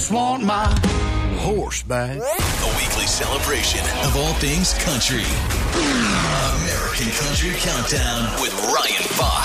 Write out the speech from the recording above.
Want my horse back. A weekly celebration of all things country. American Country Countdown with Ryan Fox.